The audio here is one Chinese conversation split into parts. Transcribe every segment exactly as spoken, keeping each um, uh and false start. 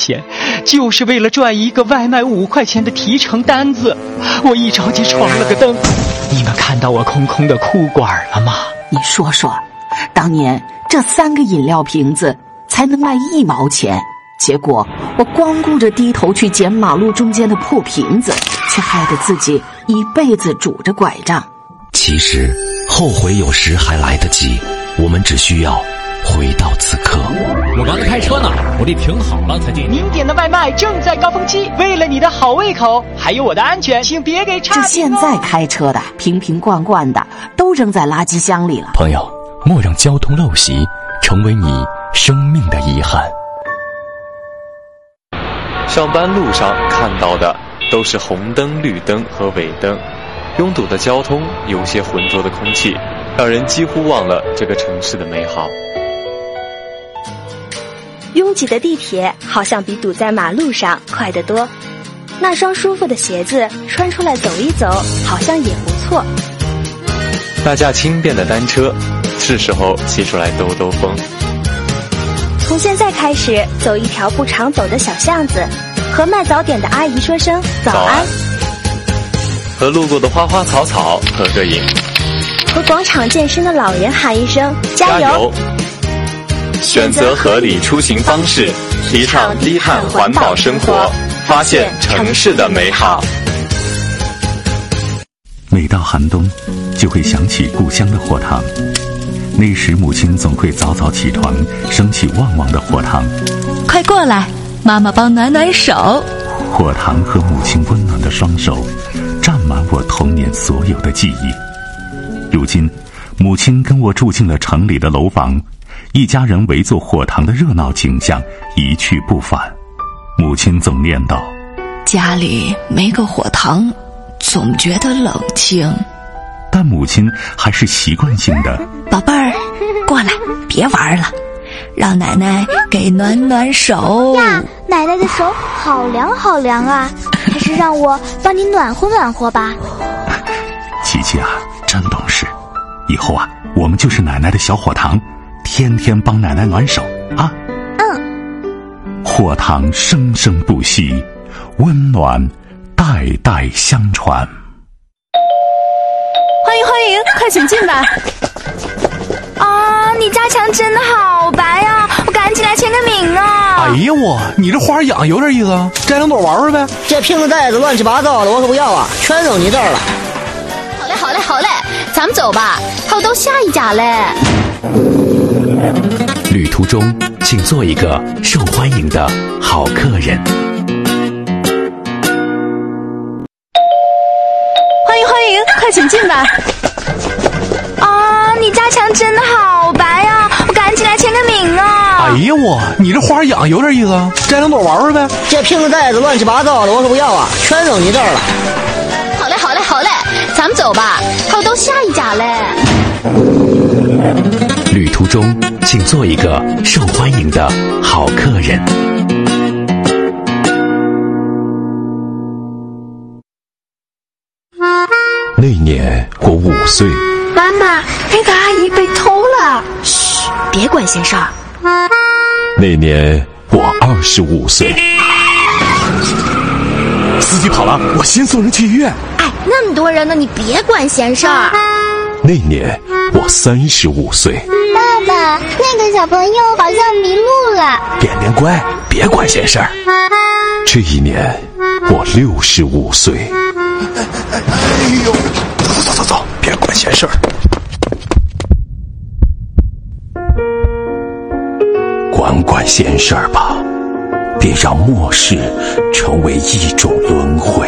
天，就是为了赚一个外卖五块钱的提成单子。我一着急闯了个灯。你们看到我空空的裤管了吗？ 你说说，当年这三个饮料瓶子才能卖一毛钱，结果我光顾着低头去捡马路中间的破瓶子，却害得自己一辈子拄着拐杖。 其实后悔有时还来得及，我们只需要回到此刻。 我刚才开车呢，我得停好了才进。 您点的外卖正在高峰期，为了你的好胃口，还有我的安全，请别给差评哦。 这现在开车的瓶瓶罐罐的都扔在垃圾箱里了。 朋友，莫让交通陋习成为你生命的遗憾。 上班路上看到的都是红灯、绿灯和尾灯，拥堵的交通，有些浑浊的空气，让人几乎忘了这个城市的美好。 拥挤的地铁好像比堵在马路上快得多，那双舒服的鞋子穿出来走一走，好像也不错。 那架轻便的单车，是时候骑出来兜兜风。 从现在开始，走一条不常走的小巷子，和卖早点的阿姨说声早安，早安， 和路过的花花草草合个影， 和广场健身的老人喊一声加油。 加油！选择合理出行方式，提倡低碳环保生活，发现城市的美好。 每到寒冬，就会想起故乡的火塘。那时母亲总会早早起床，升起旺旺的火塘。 快过来，妈妈帮暖暖手。 火塘和母亲温暖的双手，占满我童年所有的记忆。如今，母亲跟我住进了城里的楼房，一家人围坐火塘的热闹景象一去不返。母亲总念叨： 家里没个火塘，总觉得冷清。 但母亲还是习惯性的： 宝贝儿，过来，别玩了，让奶奶给暖暖手呀。奶奶的手好凉好凉啊，还是让我帮你暖和暖和吧。 琪琪啊，真懂事，以后啊，我们就是奶奶的小火塘，天天帮奶奶暖手啊。 嗯。 火塘生生不息，温暖代代相传。 欢迎欢迎，快请进吧。 啊，你家墙真的好白啊，我赶紧来签个名啊。 哎呀我，你这花养有点意思啊，摘两朵玩玩呗。 这瓶子袋子乱七八糟的，我可不要啊，全扔你这儿了。 好嘞好嘞好嘞，咱们走吧，还有到下一家嘞。 旅途中，请做一个受欢迎的好客人。 欢迎欢迎，快请进吧。 啊，你家墙真的好白啊，我赶紧来签个名啊。 哎呀我，你这花养有点意思啊，摘两朵玩玩呗。 这瓶子袋子乱七八糟的，我可不要啊，全扔你这儿了。 好嘞好嘞好嘞，咱们走吧，还有到下一家嘞。 旅途中，请做一个受欢迎的好客人。那年我五岁。 妈妈，那个阿姨被偷了。 嘘，别管闲事儿。 那年我二十五岁。 司机跑了，我先送人去医院。 哎，那么多人呢，你别管闲事儿。 那年我三十五岁。 爸爸，那个小朋友好像迷路了。 便便乖，别管闲事儿。这一年我六十五岁。 哎呦，走走走走，别管闲事儿。 管管闲事儿吧，别让末世成为一种轮回。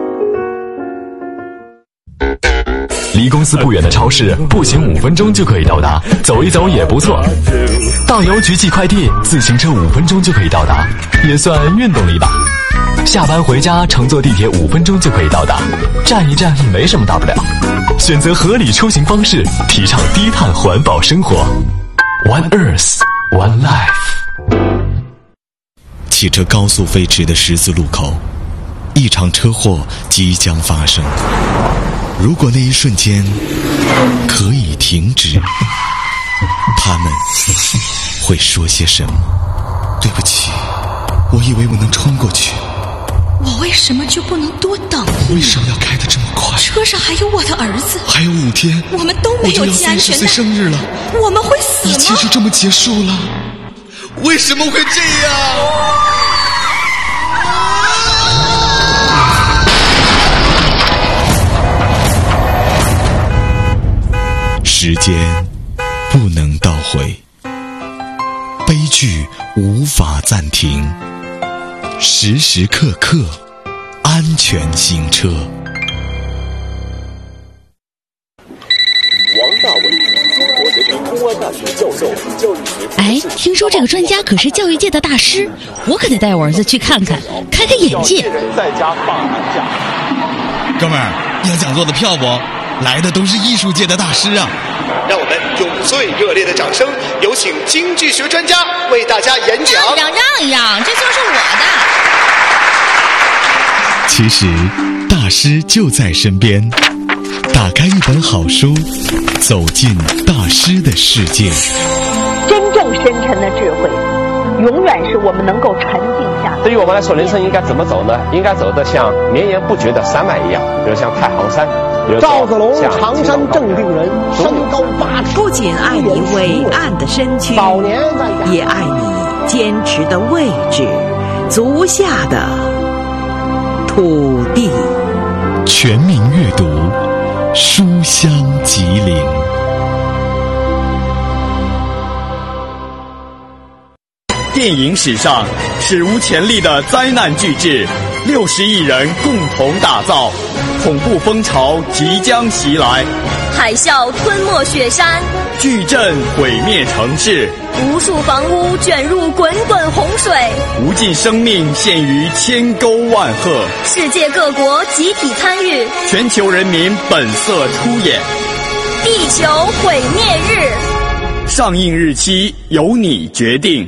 离公司不远的超市，步行五分钟就可以到达，走一走也不错。到邮局寄快递，自行车五分钟就可以到达，也算运动力吧。下班回家乘坐地铁五分钟就可以到达，站一站没什么大不了。选择合理出行方式，提倡低碳环保生活。One Earth, One Life。 汽车高速飞驰的十字路口，一场车祸即将发生。如果那一瞬间可以停止，他们会说些什么？对不起， 我以为我能冲过去。 我为什么就不能多等一为什么要开得这么快？ 车上还有我的儿子， 还有五天， 我们都没有系安全带。 我就要三十岁生日了， 我们会死吗？ 一切就这么结束了？为什么会这样？时间不能倒回，悲剧无法暂停，时时刻刻安全行车。 王大伟，中国人民公安大学教授，教育学。 哎，听说这个专家可是教育界的大师，我可得带我儿子去看看，开开眼界。 在家放寒假。 哥们儿，要讲座的票不？来的都是艺术界的大师啊！ 让我们用最热烈的掌声，有请京剧学专家为大家演讲。 让让让一让，这就是我的。 其实，大师就在身边。打开一本好书，走进大师的世界。 真正深沉的智慧，永远是我们能够沉静下。 对于我们来说，人生应该怎么走呢？应该走得像绵延不绝的山脉一样，比如像太行山。 赵子龙，常山正定人，身高八尺。 不仅爱你伟岸的身躯，也爱你坚持的位置，足下的土地。 全民阅读，书香吉林。 电影史上史无前例的灾难巨制，六十亿人共同打造，恐怖风潮即将袭来， 海啸吞没雪山， 巨震毁灭城市， 无数房屋卷入滚滚洪水， 无尽生命陷于千沟万壑， 世界各国集体参与， 全球人民本色出演， 地球毁灭日， 上映日期由你决定。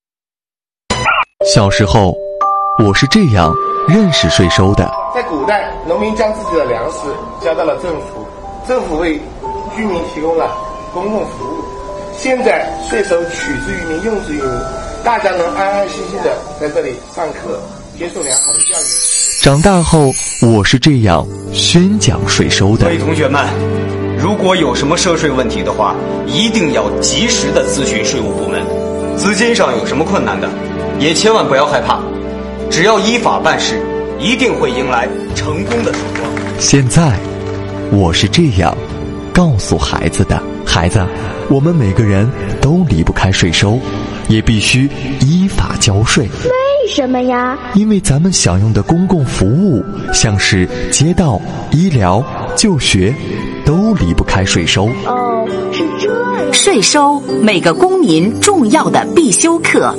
小时候，我是这样认识税收的。 在古代，农民将自己的粮食交到了政府，政府为居民提供了公共服务。现在税收取之于民，用之于民，大家能安安心心的在这里上课，接受良好的教育。 长大后，我是这样宣讲税收的。 各位同学们，如果有什么涉税问题的话，一定要及时的咨询税务部门。资金上有什么困难的，也千万不要害怕，只要依法办事，一定会迎来成功的曙光。 现在，我是这样告诉孩子的：孩子，我们每个人都离不开税收，也必须依法交税。 为什么呀？ 因为咱们享用的公共服务，像是街道、医疗、就学，都离不开税收。 哦，是这样。 税收，每个公民重要的必修课。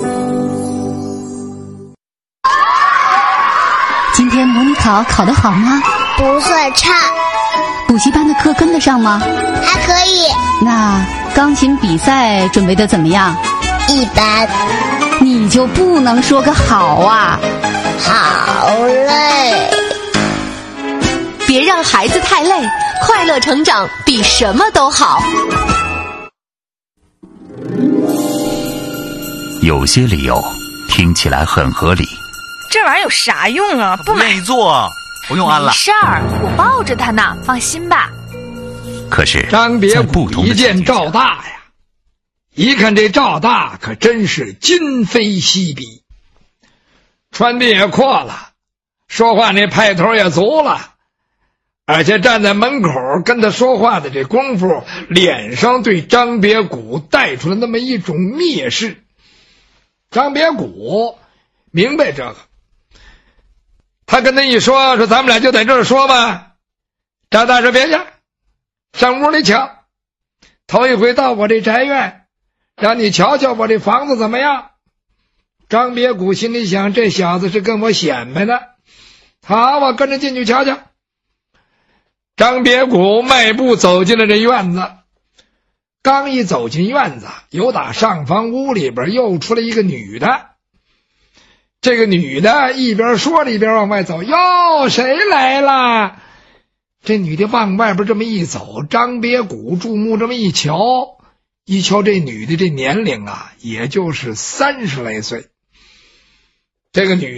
今天模拟考考得好吗？ 不算差。 补习班的课跟得上吗？ 还可以。 那钢琴比赛准备得怎么样？ 一般。 你就不能说个好啊？ 好累。 别让孩子太累，快乐成长比什么都好。 有些理由听起来很合理。 这玩意儿有啥用啊？不愿意做，不用安了。 没事儿，我抱着它呢，放心吧。 可是张别谷一见赵大呀，一看这赵大可真是今非昔比，穿的也阔了，说话那派头也足了，而且站在门口跟他说话的这功夫，脸上对张别谷带出了那么一种蔑视。张别谷明白这个，他跟他一说说咱们俩就在这儿说吧。张大说别去，上屋里瞧，头一回到我这宅院，让你瞧瞧我这房子怎么样。张别谷心里想，这小子是跟我显摆呢，好，我跟着进去瞧瞧。张别谷迈步走进了这院子，刚一走进院子，有打上房屋里边又出来一个女的。这个女的一边说着一边往外走，哟，谁来了？这女的往外边这么一走，张别谷注目这么一瞧，一瞧这女的这年龄啊，也就是三十来岁。 这个女